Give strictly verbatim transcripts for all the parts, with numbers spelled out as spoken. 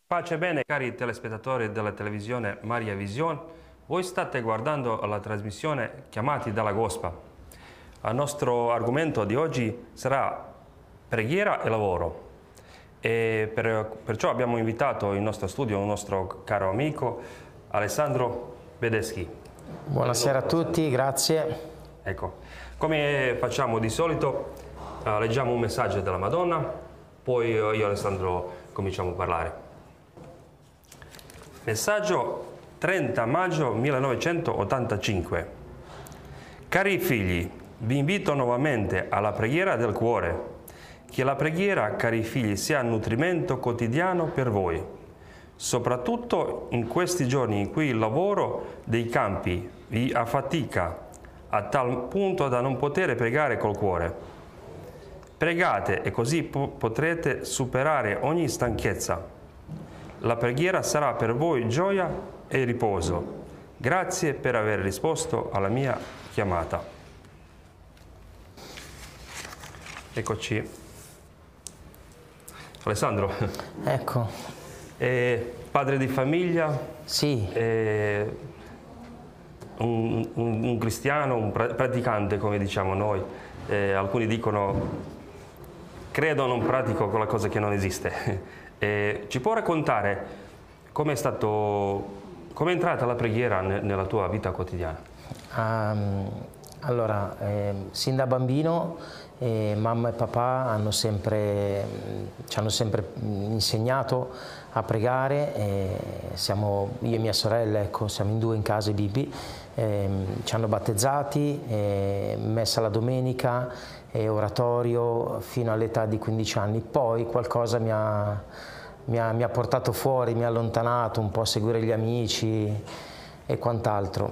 Pace e bene, cari telespettatori della televisione Maria Vision. Voi state guardando la trasmissione Chiamati dalla Gospa. Il nostro argomento di oggi sarà preghiera e lavoro. E per, perciò abbiamo invitato in nostro studio un nostro caro amico, Alessandro Bedeschi. Buonasera a tutti, grazie. Ecco, come facciamo di solito, uh, leggiamo un messaggio della Madonna, poi io e Alessandro cominciamo a parlare. Messaggio trenta maggio millenovecentottantacinque. Cari figli, vi invito nuovamente alla preghiera del cuore. Che la preghiera, cari figli, sia un nutrimento quotidiano per voi, soprattutto in questi giorni in cui il lavoro dei campi vi affatica a tal punto da non poter pregare col cuore. Pregate e così po- potrete superare ogni stanchezza. La preghiera sarà per voi gioia e riposo. Grazie per aver risposto alla mia chiamata. Eccoci. Alessandro. Ecco. È padre di famiglia. Sì. È un, un, un cristiano, un praticante, come diciamo noi. Eh, alcuni dicono, credo non pratico quella cosa che non esiste. Eh, ci può raccontare come è stato, come è entrata la preghiera ne, nella tua vita quotidiana? Um, allora, eh, sin da bambino eh, mamma e papà hanno sempre, ci hanno sempre insegnato a pregare. Eh, siamo, io e mia sorella, ecco, siamo in due in casa, i bimbi, eh, ci hanno battezzati, eh, messa la domenica, e oratorio fino all'età di quindici anni. Poi qualcosa mi ha, mi, ha, mi ha portato fuori, mi ha allontanato un po' a seguire gli amici e quant'altro.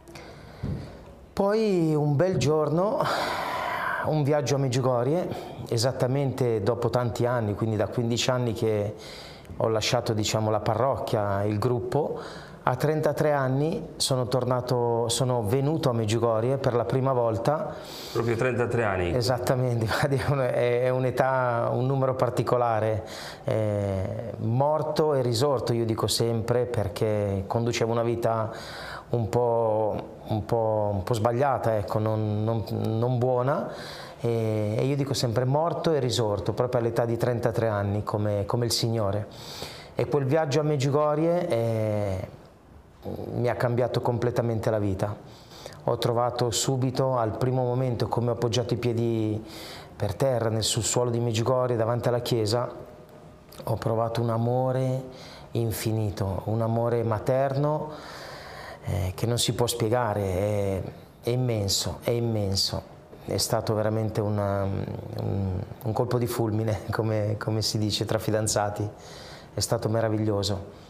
Poi un bel giorno, un viaggio a Medjugorje, esattamente dopo tanti anni, quindi da quindici anni che ho lasciato, diciamo, la parrocchia, il gruppo. A trentatré anni sono tornato, sono venuto a Medjugorje per la prima volta. Proprio trentatré anni? Esattamente, è un'età, un numero particolare, eh, morto e risorto, io dico sempre, perché conducevo una vita un po', un po', un po' sbagliata, ecco, non, non, non buona, e, e io dico sempre morto e risorto, proprio all'età di trentatré anni, come, come il Signore. E quel viaggio a Medjugorje è, mi ha cambiato completamente la vita. Ho trovato subito, al primo momento, come ho appoggiato i piedi per terra nel subsuolo di Medjugorje davanti alla chiesa, ho provato un amore infinito, un amore materno eh, che non si può spiegare, è, è immenso, è immenso. È stato veramente una, un, un colpo di fulmine, come, come si dice tra fidanzati, è stato meraviglioso.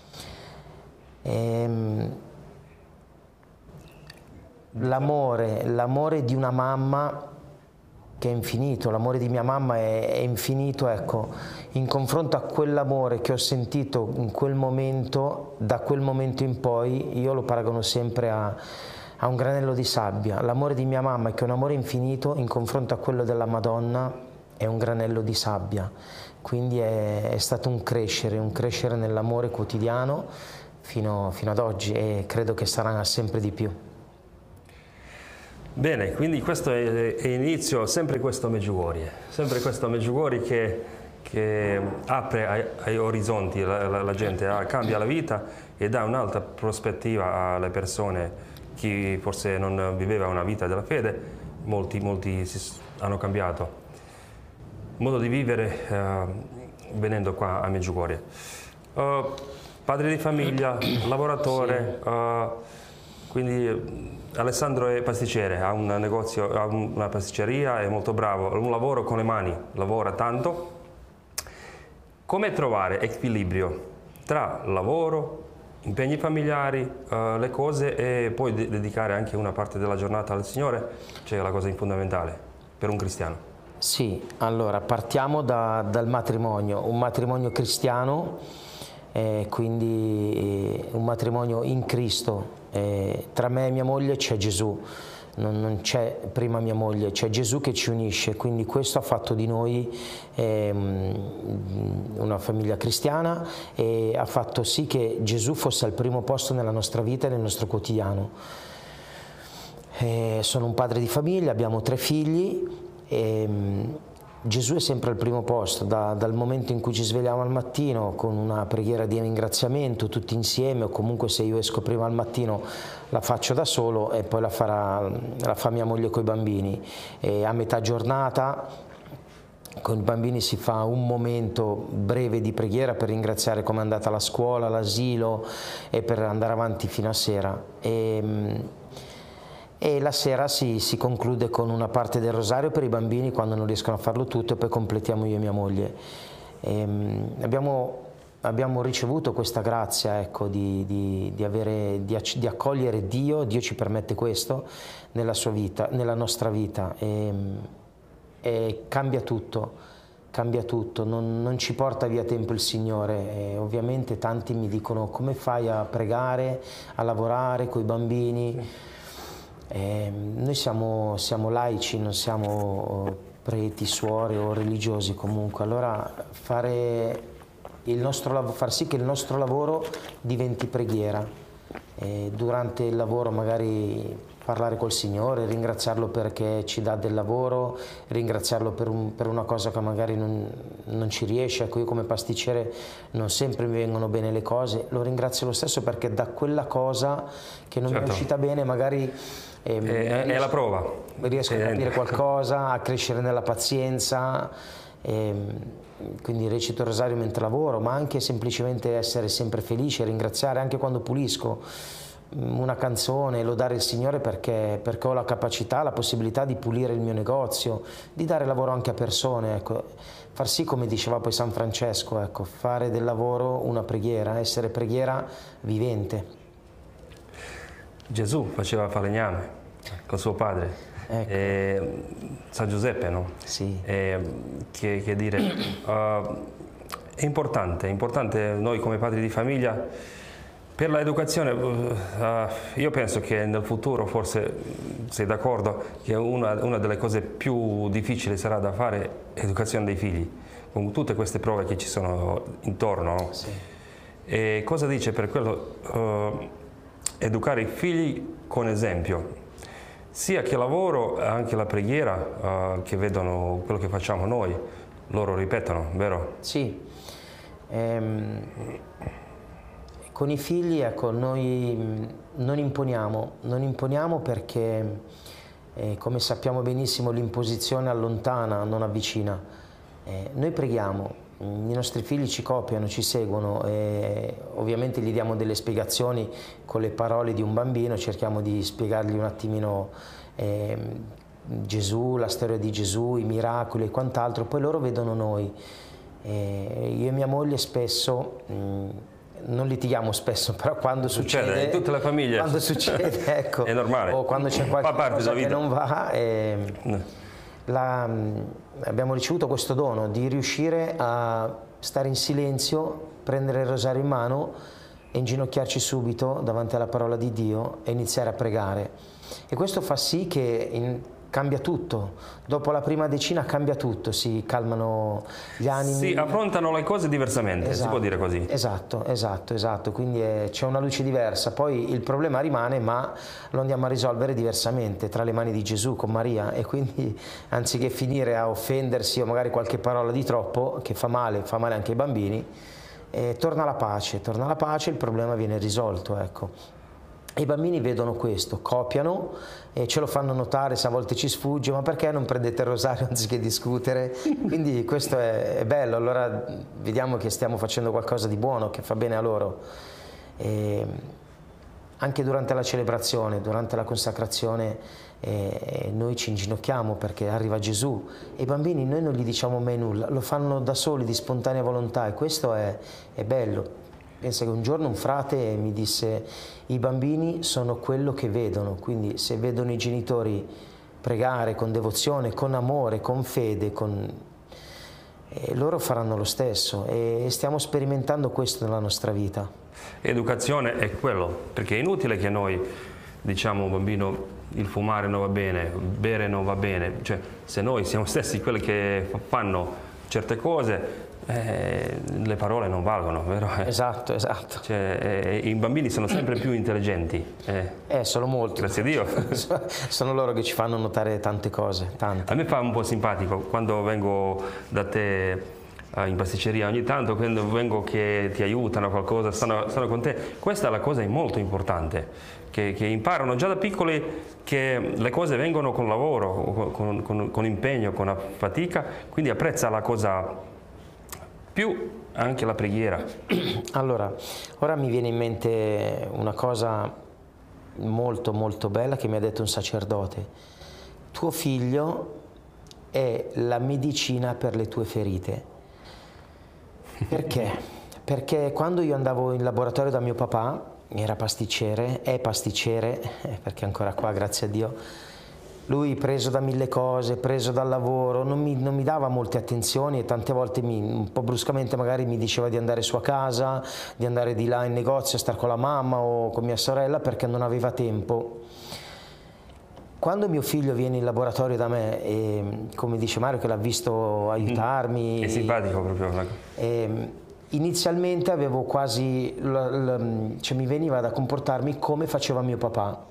L'amore, l'amore di una mamma che è infinito, l'amore di mia mamma è, è infinito, ecco, in confronto a quell'amore che ho sentito in quel momento, da quel momento in poi, io lo paragono sempre a, a un granello di sabbia. L'amore di mia mamma, che è un amore infinito, in confronto a quello della Madonna, è un granello di sabbia. Quindi è, è stato un crescere, un crescere nell'amore quotidiano, Fino, fino ad oggi, e credo che sarà sempre di più. Bene, quindi questo è, è inizio, sempre questo Medjugorje, sempre questo Medjugorje che, che apre ai, ai orizzonti la, la, la gente, ah, cambia la vita e dà un'altra prospettiva alle persone. Chi forse non viveva una vita della fede, molti, molti si, hanno cambiato modo di vivere eh, venendo qua a Medjugorje. Uh, Padre di famiglia, lavoratore, sì. uh, quindi Alessandro è pasticcere, ha un negozio, ha una pasticceria, è molto bravo, un lavoro con le mani, lavora tanto. Come trovare equilibrio tra lavoro, impegni familiari, uh, le cose, e poi de dedicare anche una parte della giornata al Signore? C'è la cosa fondamentale per un cristiano. Sì, allora partiamo da, dal matrimonio, un matrimonio cristiano. Eh, quindi eh, un matrimonio in Cristo, eh, tra me e mia moglie c'è Gesù, non, non c'è prima mia moglie, c'è Gesù che ci unisce, quindi questo ha fatto di noi eh, una famiglia cristiana e ha fatto sì che Gesù fosse al primo posto nella nostra vita e nel nostro quotidiano. Eh, sono un padre di famiglia, abbiamo tre figli e Gesù è sempre al primo posto, da, dal momento in cui ci svegliamo al mattino con una preghiera di ringraziamento tutti insieme, o comunque se io esco prima al mattino la faccio da solo e poi la, farà, la fa mia moglie coi bambini. E a metà giornata con i bambini si fa un momento breve di preghiera per ringraziare come è andata la scuola, l'asilo e per andare avanti fino a sera. E, E la sera si, si conclude con una parte del rosario per i bambini quando non riescono a farlo tutto e poi completiamo io e mia moglie. E, um, abbiamo, abbiamo ricevuto questa grazia, ecco, di, di, di, avere, di, di accogliere Dio, Dio ci permette questo nella sua vita, nella nostra vita e, e cambia tutto, cambia tutto, non, non ci porta via tempo il Signore e ovviamente tanti mi dicono come fai a pregare, a lavorare con i bambini. Eh, noi siamo, siamo laici, non siamo preti, suore o religiosi comunque, allora fare il nostro, far sì che il nostro lavoro diventi preghiera, eh, durante il lavoro magari parlare col Signore, ringraziarlo perché ci dà del lavoro, ringraziarlo per, un, per una cosa che magari non, non ci riesce. Ecco, io come pasticcere non sempre mi vengono bene le cose, lo ringrazio lo stesso perché da quella cosa che non certo. mi è uscita bene magari Eh, è, riesco, è la prova. Riesco a capire qualcosa, a crescere nella pazienza, e, quindi recito il rosario mentre lavoro, ma anche semplicemente essere sempre felice, ringraziare anche quando pulisco una canzone, lodare il Signore perché, perché ho la capacità, la possibilità di pulire il mio negozio, di dare lavoro anche a persone, ecco. Far sì, come diceva poi San Francesco, ecco, fare del lavoro una preghiera, essere preghiera vivente. Gesù faceva falegname con suo padre, ecco. eh, San Giuseppe, no? Sì. Eh, che, che dire, uh, è importante, è importante noi come padri di famiglia per l'educazione. Uh, io penso che nel futuro, forse sei d'accordo, che una, una delle cose più difficili sarà da fare è l'educazione dei figli, con tutte queste prove che ci sono intorno. No? Sì. E cosa dice per quello? Uh, educare i figli con esempio, sia che lavoro, anche la preghiera, uh, che vedono quello che facciamo noi, loro ripetono, vero? Sì, ehm, con i figli, ecco, noi non imponiamo, non imponiamo perché, eh, come sappiamo benissimo, l'imposizione allontana, non avvicina. Eh, noi preghiamo. I nostri figli ci copiano, ci seguono e ovviamente gli diamo delle spiegazioni con le parole di un bambino, cerchiamo di spiegargli un attimino eh, Gesù, la storia di Gesù, i miracoli e quant'altro, poi loro vedono noi. E io e mia moglie spesso, mh, non litighiamo spesso, però quando succede, succede in tutte le famiglie, quando succede, ecco, è normale, o quando c'è qualche cosa che non va, eh, no. La, abbiamo ricevuto questo dono di riuscire a stare in silenzio, prendere il rosario in mano e inginocchiarci subito davanti alla parola di Dio e iniziare a pregare. E questo fa sì che in, cambia tutto. Dopo la prima decina cambia tutto, si calmano gli animi. Si affrontano le cose diversamente, esatto, si può dire così. Esatto, esatto, esatto. Quindi c'è una luce diversa. Poi il problema rimane, ma lo andiamo a risolvere diversamente, tra le mani di Gesù, con Maria. E quindi anziché finire a offendersi o magari qualche parola di troppo, che fa male, fa male anche ai bambini, eh, torna la pace, torna la pace, il problema viene risolto, ecco. I bambini vedono questo, copiano e ce lo fanno notare, se a volte ci sfugge, ma perché non prendete il rosario anziché discutere? Quindi questo è, è bello, allora vediamo che stiamo facendo qualcosa di buono, che fa bene a loro. E anche durante la celebrazione, durante la consacrazione, eh, noi ci inginocchiamo perché arriva Gesù e i bambini noi non gli diciamo mai nulla, lo fanno da soli, di spontanea volontà e questo è, è bello. Pensa che un giorno un frate mi disse: i bambini sono quello che vedono, quindi se vedono i genitori pregare con devozione, con amore, con fede, con... Eh, loro faranno lo stesso e stiamo sperimentando questo nella nostra vita. Educazione è quello, perché è inutile che noi diciamo a un bambino il fumare non va bene, bere non va bene, cioè se noi siamo stessi quelli che fanno certe cose, eh, le parole non valgono, vero? Esatto, esatto. Cioè, eh, i bambini sono sempre più intelligenti. Eh, eh sono molto. Grazie a Dio. Sono loro che ci fanno notare tante cose, tante. A me fa un po' simpatico quando vengo da te in pasticceria ogni tanto, quando vengo che ti aiutano qualcosa, stanno, stanno con te. Questa è la cosa molto importante, che, che imparano già da piccoli che le cose vengono con lavoro, con, con, con impegno, con fatica, quindi apprezza la cosa più anche la preghiera. Allora, ora mi viene in mente una cosa molto molto bella che mi ha detto un sacerdote: tuo figlio è la medicina per le tue ferite. Perché? Perché quando io andavo in laboratorio da mio papà, era pasticcere, è pasticcere, perché ancora qua, grazie a Dio, lui preso da mille cose, preso dal lavoro, non mi, non mi dava molte attenzioni e tante volte mi, un po' bruscamente magari mi diceva di andare su a casa, di andare di là in negozio a star con la mamma o con mia sorella perché non aveva tempo. Quando mio figlio viene in laboratorio da me, e, come dice Mario che l'ha visto aiutarmi... È simpatico proprio. E, inizialmente avevo quasi... cioè mi veniva da comportarmi come faceva mio papà.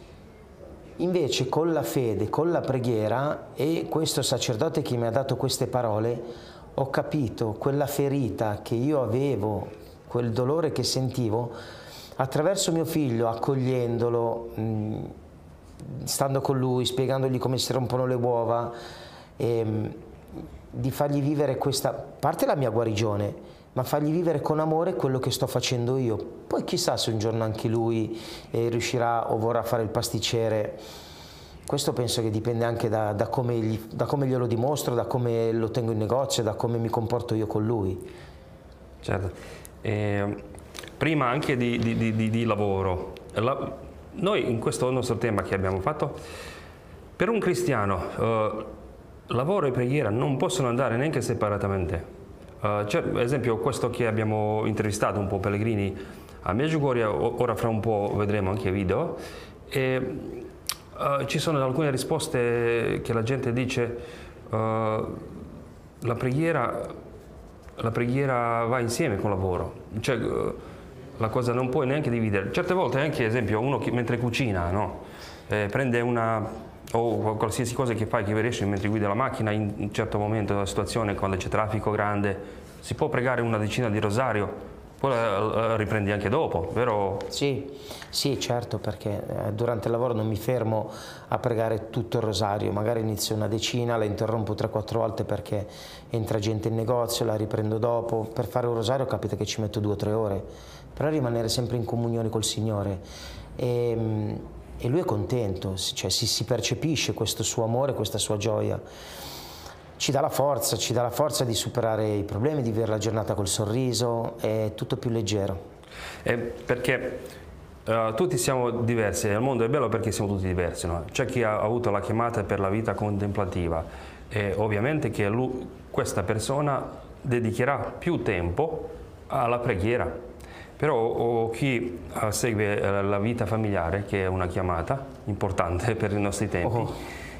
Invece con la fede, con la preghiera e questo sacerdote che mi ha dato queste parole, ho capito quella ferita che io avevo, quel dolore che sentivo, attraverso mio figlio, accogliendolo, mh, stando con lui, spiegandogli come si rompono le uova, e, di fargli vivere questa, a parte la mia guarigione, ma fargli vivere con amore quello che sto facendo io. Poi chissà se un giorno anche lui eh, riuscirà o vorrà fare il pasticcere. Questo penso che dipende anche da, da, come gli, da come glielo dimostro, da come lo tengo in negozio, da come mi comporto io con lui. Certo. Eh, prima anche di, di, di, di lavoro, la, noi in questo nostro tema che abbiamo fatto, per un cristiano eh, lavoro e preghiera non possono andare neanche separatamente. Uh, per esempio questo che abbiamo intervistato un po' Pellegrini a Medjugorje, ora fra un po' vedremo anche video, e uh, ci sono alcune risposte che la gente dice uh, la preghiera, la preghiera va insieme con il lavoro, cioè uh, la cosa non puoi neanche dividere. Certe volte anche, ad esempio, uno che mentre cucina, no? eh, prende una o qualsiasi cosa che fai, che riesci mentre guidi la macchina, in un certo momento della situazione, quando c'è traffico grande, si può pregare una decina di rosario, poi la riprendi anche dopo, vero? Sì, sì, certo, perché durante il lavoro non mi fermo a pregare tutto il rosario, magari inizio una decina, la interrompo tre quattro volte perché entra gente in negozio, la riprendo dopo. Per fare un rosario capita che ci metto due o tre ore, però rimanere sempre in comunione col Signore. E, E lui è contento, cioè si, si percepisce questo suo amore, questa sua gioia. Ci dà la forza, ci dà la forza di superare i problemi, di vivere la giornata col sorriso, è tutto più leggero. Eh, perché uh, tutti siamo diversi, il mondo è bello perché siamo tutti diversi, no? C'è chi ha avuto la chiamata per la vita contemplativa e ovviamente che lui, questa persona dedicherà più tempo alla preghiera. Però o chi uh, segue uh, la vita familiare, che è una chiamata importante per i nostri tempi, oh.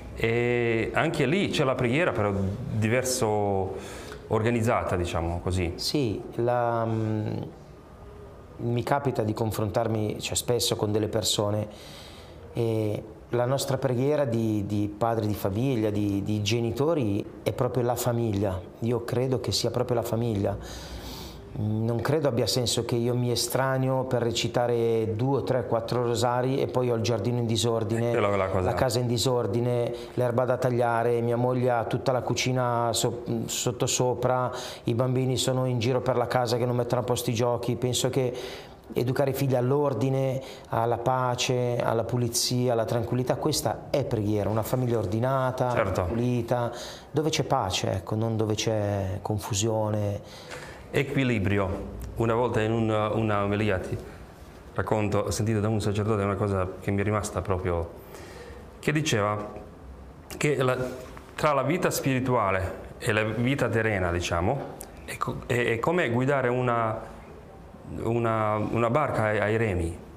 e anche lì c'è la preghiera, però diverso organizzata, diciamo così. Sì, la, um, mi capita di confrontarmi cioè, spesso con delle persone e la nostra preghiera di, di padri di famiglia, di, di genitori, è proprio la famiglia. Io credo che sia proprio la famiglia. Non credo abbia senso che io mi estraneo per recitare due, tre, quattro rosari e poi ho il giardino in disordine, la, la, la casa in disordine, l'erba da tagliare, mia moglie ha tutta la cucina so, sottosopra, i bambini sono in giro per la casa che non mettono a posto i giochi. Penso che educare i figli all'ordine, alla pace, alla pulizia, alla tranquillità, questa è preghiera, una famiglia ordinata, certo. pulita, dove c'è pace, ecco, non dove c'è confusione. Equilibrio. Una volta in una, una omelia, ti racconto, ho sentito da un sacerdote una cosa che mi è rimasta proprio, che diceva che la, tra la vita spirituale e la vita terrena, diciamo, è, è, è come guidare una, una, una barca ai, ai remi.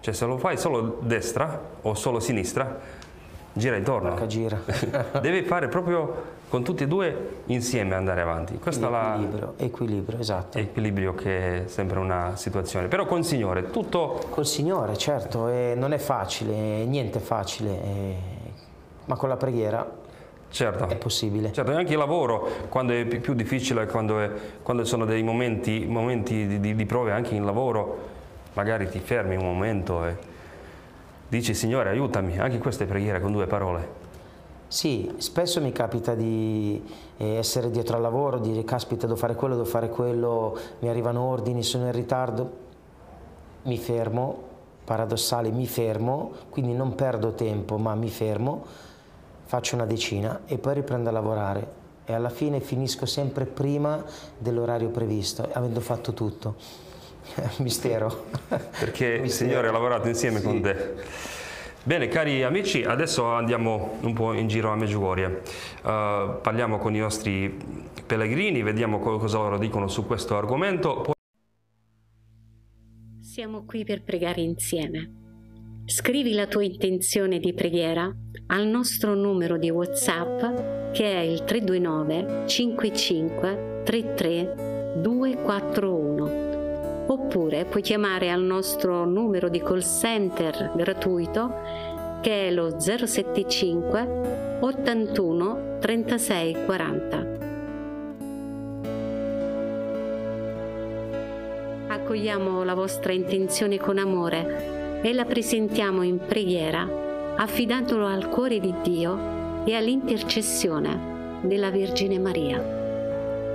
Cioè se lo fai solo destra o solo sinistra, gira intorno. Gira. Devi fare proprio con tutti e due insieme andare avanti. Questo è equilibrio, equilibrio, esatto. Equilibrio che è sempre una situazione. Però con il Signore tutto... Col Signore, certo, eh, non è facile, niente è facile, eh, ma con la preghiera certo, è possibile. Certo, e anche il lavoro, quando è più difficile, quando, è, quando sono dei momenti, momenti di, di, di prove anche in lavoro, magari ti fermi un momento e dici Signore aiutami, anche queste preghiere con due parole. Sì, spesso mi capita di essere dietro al lavoro, di dire caspita devo fare quello, devo fare quello, mi arrivano ordini, sono in ritardo, mi fermo, paradossale, mi fermo, quindi non perdo tempo ma mi fermo, faccio una decina e poi riprendo a lavorare e alla fine finisco sempre prima dell'orario previsto, avendo fatto tutto. Mistero. Perché Mistero. Il Signore ha lavorato insieme sì. con te. Bene, cari amici, adesso andiamo un po' in giro a Medjugorje. Uh, parliamo con i nostri pellegrini, vediamo cosa loro dicono su questo argomento. Siamo qui per pregare insieme. Scrivi la tua intenzione di preghiera al nostro numero di WhatsApp che è il tre due nove cinque cinque tre tre due quattro uno. Oppure puoi chiamare al nostro numero di call center gratuito che è lo zero sette cinque ottantuno trentasei quaranta. Accogliamo la vostra intenzione con amore e la presentiamo in preghiera, affidandolo al cuore di Dio e all'intercessione della Vergine Maria.